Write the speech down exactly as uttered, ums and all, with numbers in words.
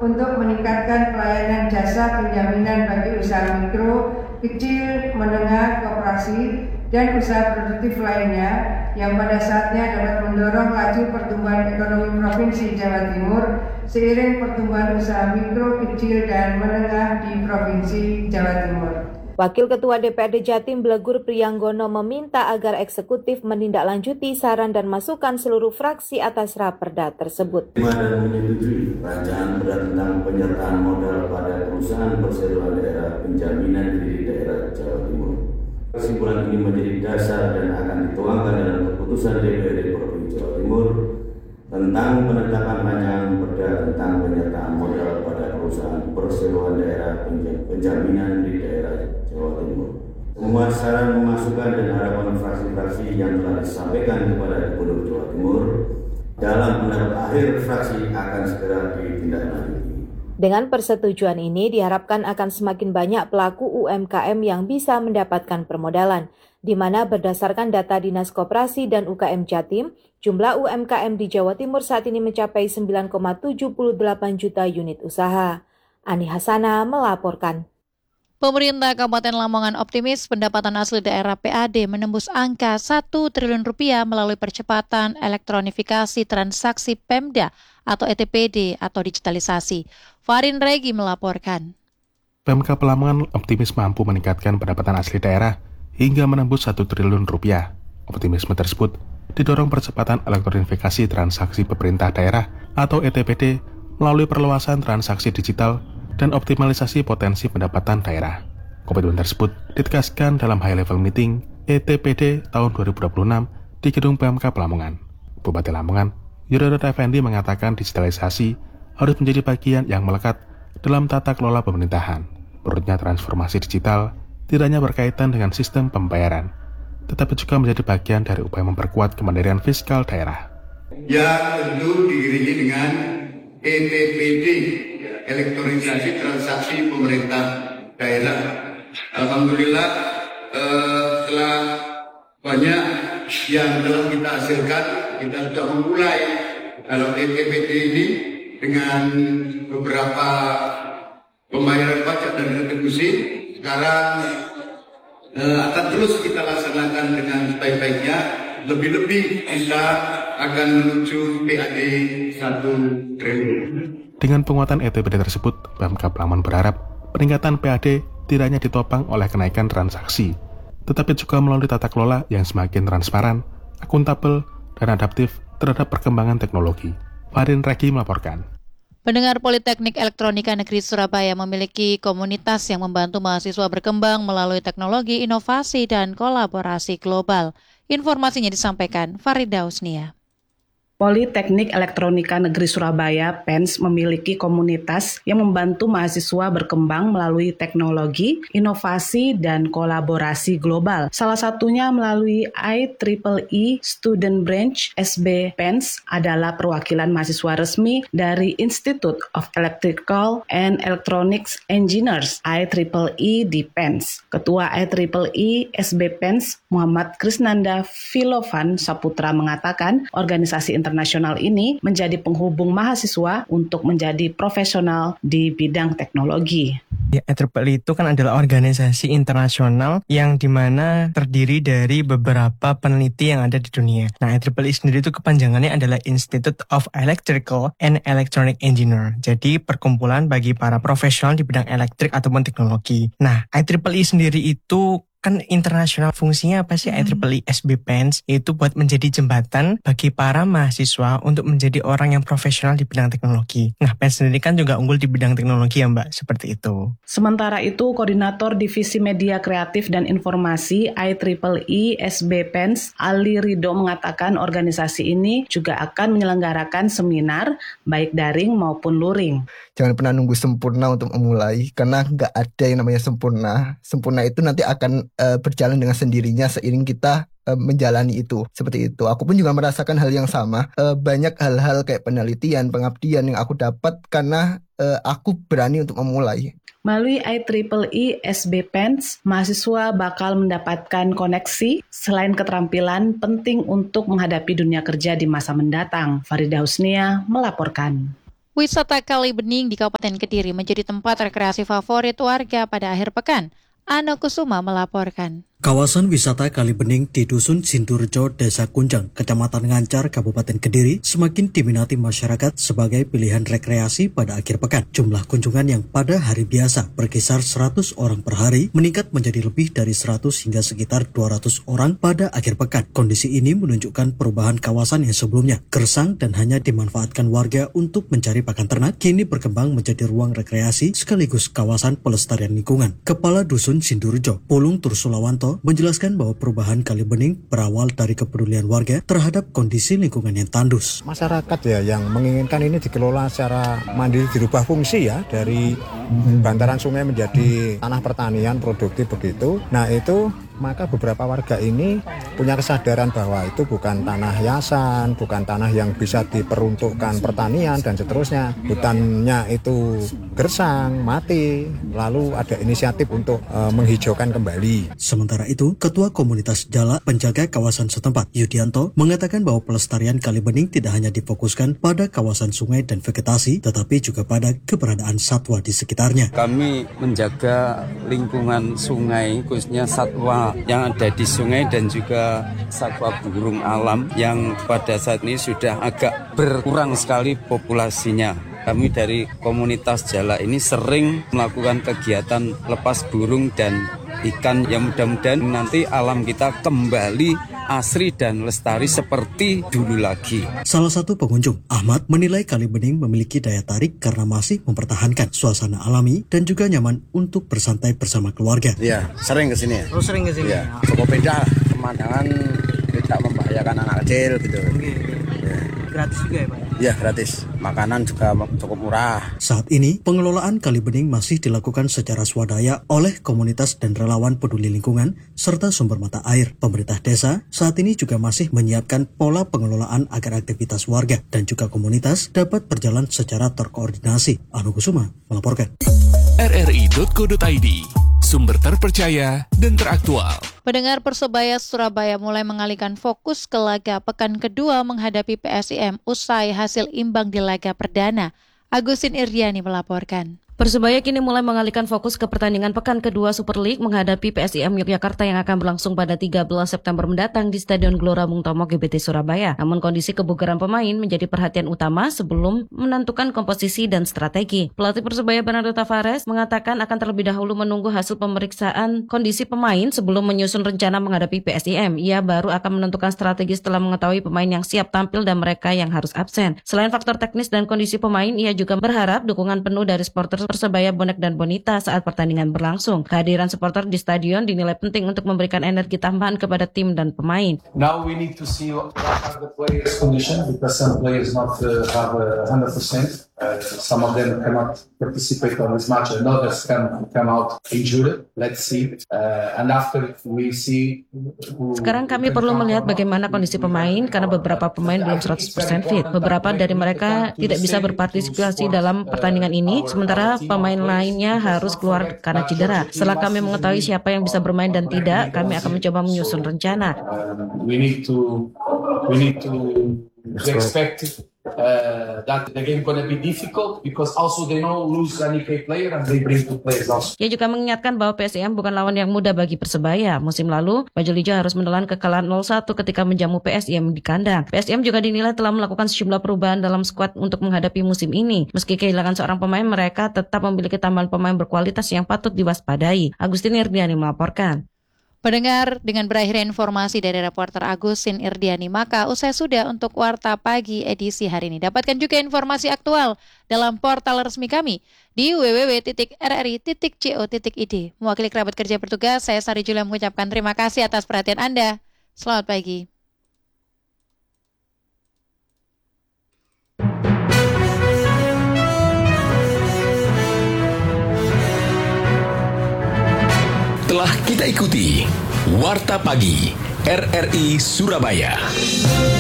untuk meningkatkan pelayanan jasa penjaminan bagi usaha mikro, kecil, menengah, koperasi, dan usaha produktif lainnya yang pada saatnya dapat mendorong laju pertumbuhan ekonomi Provinsi Jawa Timur seiring pertumbuhan usaha mikro, kecil, dan menengah di Provinsi Jawa Timur. Wakil Ketua D P R D Jatim Blegur Priyanggono meminta agar eksekutif menindaklanjuti saran dan masukan seluruh fraksi atas raperda tersebut. Dan menyetujui rancangan perda tentang penyertaan modal pada perusahaan perseroan daerah penjaminan di daerah Jawa Timur. Kesimpulan ini menjadi dasar dan akan dituangkan dalam keputusan D P R D Provinsi Jawa Timur tentang penetapan rancangan perda tentang penyertaan modal pada perusahaan perseroan daerah penjaminan di daerah Jawa Timur. Semua saran, masukan dan harapan fraksi-fraksi yang telah disampaikan kepada Gubernur Jawa Timur dalam pendapat akhir fraksi akan segera ditindaklanjuti. Dengan persetujuan ini diharapkan akan semakin banyak pelaku U M K M yang bisa mendapatkan permodalan, di mana berdasarkan data Dinas Koperasi dan U K M Jatim, jumlah U M K M di Jawa Timur saat ini mencapai sembilan koma tujuh delapan juta unit usaha. Ani Hasana melaporkan. Pemerintah Kabupaten Lamongan optimis pendapatan asli daerah P A D menembus angka satu triliun rupiah melalui percepatan elektronifikasi transaksi Pemda atau E T P D atau digitalisasi. Farin Regi melaporkan. Pemkab Lamongan optimis mampu meningkatkan pendapatan asli daerah hingga menembus satu triliun rupiah. Optimisme tersebut didorong percepatan elektronifikasi transaksi pemerintah daerah atau E T P D melalui perluasan transaksi digital dan optimalisasi potensi pendapatan daerah. Komitmen tersebut ditegaskan dalam high level meeting E T P D tahun dua ribu dua puluh enam di Gedung Pemkab Lamongan. Bupati Lamongan, Yudhoyono Effendi mengatakan digitalisasi harus menjadi bagian yang melekat dalam tata kelola pemerintahan. Menurutnya transformasi digital tidak hanya berkaitan dengan sistem pembayaran, tetapi juga menjadi bagian dari upaya memperkuat kemandirian fiskal daerah. Yang tentu diiringi dengan E T P D, elektronisasi transaksi pemerintah daerah. Alhamdulillah eh, setelah banyak yang telah kita hasilkan, kita sudah memulai dalam E T P D ini dengan beberapa pembayaran pajak dan retribusi. Sekarang eh, akan terus kita laksanakan dengan sebaik-baiknya. Lebih-lebih kita akan menuju P A D satu triliun. Dengan penguatan E T P D tersebut, Pemkab Lamongan berharap peningkatan P A D tidak hanya ditopang oleh kenaikan transaksi, tetapi juga melalui tata kelola yang semakin transparan, akuntabel, dan adaptif terhadap perkembangan teknologi. Farin Regi melaporkan. Pendengar Politeknik Elektronika Negeri Surabaya memiliki komunitas yang membantu mahasiswa berkembang melalui teknologi, inovasi, dan kolaborasi global. Informasinya disampaikan Farida Usnia. Politeknik Elektronika Negeri Surabaya P E N S memiliki komunitas yang membantu mahasiswa berkembang melalui teknologi, inovasi, dan kolaborasi global. Salah satunya melalui I triple E Student Branch S B P E N S adalah perwakilan mahasiswa resmi dari Institute of Electrical and Electronics Engineers I triple E di P E N S. Ketua I triple E S B P E N S Muhammad Krisnanda Filovan Saputra mengatakan organisasi internasional ini menjadi penghubung mahasiswa untuk menjadi profesional di bidang teknologi. Ya, I triple E itu kan adalah organisasi internasional yang dimana terdiri dari beberapa peneliti yang ada di dunia. Nah, I triple E sendiri itu kepanjangannya adalah Institute of Electrical and Electronic Engineer. Jadi perkumpulan bagi para profesional di bidang elektrik ataupun teknologi. Nah, I triple E sendiri itu kan internasional, fungsinya apa sih? Hmm. I triple E S B P E N S itu buat menjadi jembatan bagi para mahasiswa untuk menjadi orang yang profesional di bidang teknologi. Nah, P E N S sendiri kan juga unggul di bidang teknologi ya Mbak, seperti itu. Sementara itu, Koordinator Divisi Media Kreatif dan Informasi I triple E S B P E N S Ali Ridho mengatakan organisasi ini juga akan menyelenggarakan seminar baik daring maupun luring. Jangan pernah nunggu sempurna untuk memulai, karena nggak ada yang namanya sempurna. Sempurna itu nanti akan uh, berjalan dengan sendirinya seiring kita uh, menjalani itu. Seperti itu. Aku pun juga merasakan hal yang sama. Uh, banyak hal-hal kayak penelitian, pengabdian yang aku dapat karena uh, aku berani untuk memulai. Melalui I triple E S B P E N S, mahasiswa bakal mendapatkan koneksi selain keterampilan penting untuk menghadapi dunia kerja di masa mendatang. Farida Husnia melaporkan. Wisata Kali Bening di Kabupaten Kediri menjadi tempat rekreasi favorit warga pada akhir pekan. Ano Kusuma melaporkan. Kawasan wisata Kali Bening di Dusun Sindurjo, Desa Kunjang, Kecamatan Ngancar, Kabupaten Kediri semakin diminati masyarakat sebagai pilihan rekreasi pada akhir pekan. Jumlah kunjungan yang pada hari biasa berkisar seratus orang per hari meningkat menjadi lebih dari seratus hingga sekitar dua ratus orang pada akhir pekan. Kondisi ini menunjukkan perubahan kawasan yang sebelumnya gersang dan hanya dimanfaatkan warga untuk mencari pakan ternak, kini berkembang menjadi ruang rekreasi sekaligus kawasan pelestarian lingkungan. Kepala Dusun Sindurjo, Pulung Tursulawanto, menjelaskan bahwa perubahan Kali Bening berawal dari kepedulian warga terhadap kondisi lingkungan yang tandus. Masyarakat ya yang menginginkan ini dikelola secara mandiri, dirubah fungsi ya dari bantaran sungai menjadi tanah pertanian produktif begitu. Nah itu maka beberapa warga ini punya kesadaran bahwa itu bukan tanah hiasan, bukan tanah yang bisa diperuntukkan pertanian dan seterusnya. Hutannya itu gersang, mati, lalu ada inisiatif untuk e, menghijaukan kembali. Sementara itu, Ketua Komunitas Jala Penjaga Kawasan setempat, Yudianto, mengatakan bahwa pelestarian Kali Bening tidak hanya difokuskan pada kawasan sungai dan vegetasi, tetapi juga pada keberadaan satwa di sekitarnya. Kami menjaga lingkungan sungai, khususnya satwa yang ada di sungai dan juga satwa burung alam yang pada saat ini sudah agak berkurang sekali populasinya. Kami dari komunitas Jala ini sering melakukan kegiatan lepas burung dan ikan yang mudah-mudahan nanti alam kita kembali asri dan lestari seperti dulu lagi. Salah satu pengunjung, Ahmad, menilai Kali Bening memiliki daya tarik karena masih mempertahankan suasana alami dan juga nyaman untuk bersantai bersama keluarga. Iya, sering ke sini ya. Oh, sering ke sini. Iya, cukup beda pemandangan, tidak membahayakan anak kecil gitu. Oke. Ya. Gratis juga ya, Pak? Iya, gratis. Makanan juga cukup murah. Saat ini, pengelolaan Kali Bening masih dilakukan secara swadaya oleh komunitas dan relawan peduli lingkungan serta sumber mata air. Pemerintah desa saat ini juga masih menyiapkan pola pengelolaan agar aktivitas warga dan juga komunitas dapat berjalan secara terkoordinasi. Ano Kusuma melaporkan. R R I titik co titik I D, sumber terpercaya dan teraktual. Pendengar, Persebaya Surabaya mulai mengalihkan fokus ke laga pekan kedua menghadapi P S I M usai hasil imbang di laga perdana. Agustin Irdiani melaporkan. Persebaya kini mulai mengalihkan fokus ke pertandingan pekan kedua Super League menghadapi P S I M Yogyakarta yang akan berlangsung pada tiga belas September mendatang di Stadion Gelora Bung Tomo G B T Surabaya. Namun kondisi kebugaran pemain menjadi perhatian utama sebelum menentukan komposisi dan strategi. Pelatih Persebaya Bernardo Tavares mengatakan akan terlebih dahulu menunggu hasil pemeriksaan kondisi pemain sebelum menyusun rencana menghadapi P S I M. Ia baru akan menentukan strategi setelah mengetahui pemain yang siap tampil dan mereka yang harus absen. Selain faktor teknis dan kondisi pemain, ia juga berharap dukungan penuh dari supporter Persebaya Bonek dan Bonita saat pertandingan berlangsung. Kehadiran supporter di stadion dinilai penting untuk memberikan energi tambahan kepada tim dan pemain. Now we need to see what are the players' condition because some players not uh, have a one hundred percent. Uh, some of them cannot participate on this match, and others can come out injured. Let's see. Uh, and after we see. Who Sekarang kami perlu melihat bagaimana kondisi pemain karena beberapa pemain belum seratus persen fit. Beberapa dari mereka tidak bisa berpartisipasi dalam pertandingan ini, sementara pemain lainnya harus keluar karena cedera. Setelah kami mengetahui siapa yang bisa bermain dan tidak, kami akan mencoba menyusun rencana. Um, we need to, we need to expect uh, that the game gonna be difficult because also they know lose any key player and they bring two players also. Ia juga mengingatkan bahwa P S I M bukan lawan yang mudah bagi Persebaya. Musim lalu, Bajul Ijo harus menelan kekalahan nol satu ketika menjamu P S I M di kandang. P S I M juga dinilai telah melakukan sejumlah perubahan dalam skuad untuk menghadapi musim ini. Meski kehilangan seorang pemain, mereka tetap memiliki tambahan pemain berkualitas yang patut diwaspadai. Agustin Irdiani melaporkan. Pendengar, dengan berakhirnya informasi dari reporter Agustin Irdiani, maka usai sudah untuk Warta Pagi edisi hari ini. Dapatkan juga informasi aktual dalam portal resmi kami di w w w titik r r i titik co titik i d. Mewakili kerabat kerja bertugas, saya Sari Julia mengucapkan terima kasih atas perhatian Anda. Selamat pagi. Telah kita ikuti Warta Pagi R R I Surabaya.